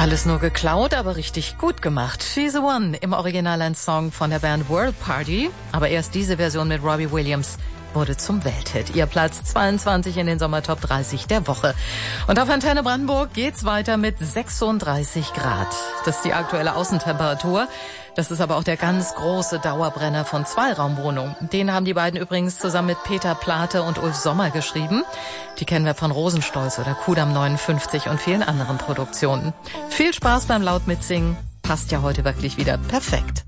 Alles nur geklaut, aber richtig gut gemacht. She's the One, im Original ein Song von der Band World Party. Aber erst diese Version mit Robbie Williams wurde zum Welthit. Ihr Platz 22 in den Sommertop 30 der Woche. Und auf Antenne Brandenburg geht's weiter mit 36 Grad. Das ist die aktuelle Außentemperatur. Das ist aber auch der ganz große Dauerbrenner von Zweiraumwohnungen. Den haben die beiden übrigens zusammen mit Peter Plate und Ulf Sommer geschrieben. Die kennen wir von Rosenstolz oder Kudamm 59 und vielen anderen Produktionen. Viel Spaß beim laut mitsingen. Passt ja heute wirklich wieder perfekt.